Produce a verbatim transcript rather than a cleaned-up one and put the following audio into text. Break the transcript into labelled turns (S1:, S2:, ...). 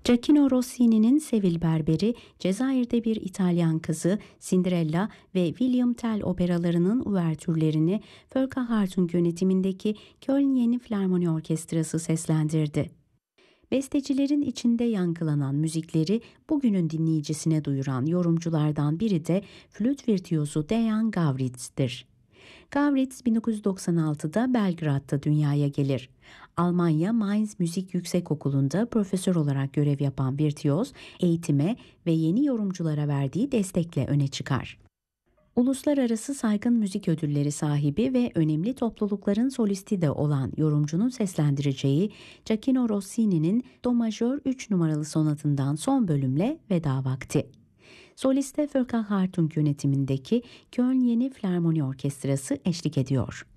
S1: Gioacchino Rossini'nin Sevil Berberi, Cezayir'de bir İtalyan Kızı, Cinderella ve William Tell operalarının uvertürlerini Volker Hartung yönetimindeki Köln Yeni Filarmoni Orkestrası seslendirdi. Bestecilerin içinde yankılanan müzikleri bugünün dinleyicisine duyuran yorumculardan biri de flüt virtüozu Dejan Gavritz'tir. Gavritz bin dokuz yüz doksan altıda Belgrad'da dünyaya gelir. Almanya Mainz Müzik Yüksekokulu'nda profesör olarak görev yapan virtüoz, eğitime ve yeni yorumculara verdiği destekle öne çıkar. Uluslararası saygın müzik ödülleri sahibi ve önemli toplulukların solisti de olan yorumcunun seslendireceği Gioacchino Rossini'nin Do majör üç numaralı sonatından son bölümle veda vakti. Soliste Volker Hartung yönetimindeki Köln Yeni Filarmoni Orkestrası eşlik ediyor.